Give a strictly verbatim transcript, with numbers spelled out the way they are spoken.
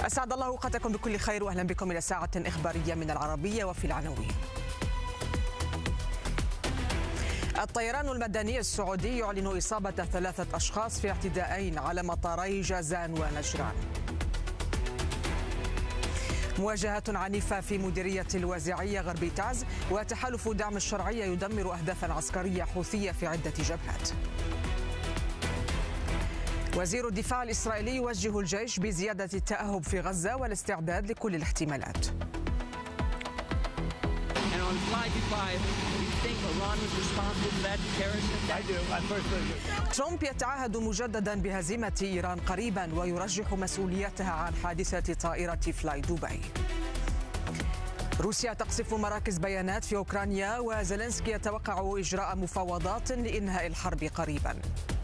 أسعد الله أوقاتكم بكل خير وأهلا بكم إلى ساعة إخبارية من العربية. وفي العناوين: الطيران المدني السعودي يعلن إصابة ثلاثة أشخاص في اعتداءين على مطاري جازان ونجران. مواجهة عنيفة في مديرية الوازعية غرب تعز، وتحالف دعم الشرعية يدمر أهدافا عسكرية حوثية في عدة جبهات. وزير الدفاع الإسرائيلي يوجه الجيش بزيادة التأهب في غزة والاستعداد لكل الاحتمالات. ترامب يتعهد مجددا بهزيمة إيران قريبا ويرجح مسؤوليتها عن حادثة طائرة فلاي دبي. روسيا تقصف مراكز بيانات في أوكرانيا، وزيلينسكي يتوقع إجراء مفاوضات لإنهاء الحرب قريبا.